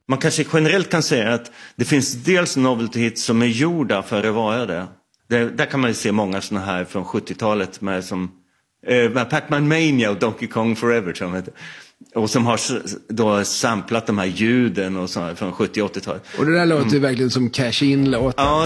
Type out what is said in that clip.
Man kanske generellt kan säga att det finns dels novelty hits som är gjorda för att vara det. Där kan man ju se många såna här från 70-talet med som Pac-Man Mania och Donkey Kong Forever som heter. Och som har då samplat de här ljuden och så här från 70- och 80-talet. Och det där låter ju verkligen som cash-in-låten. Ja,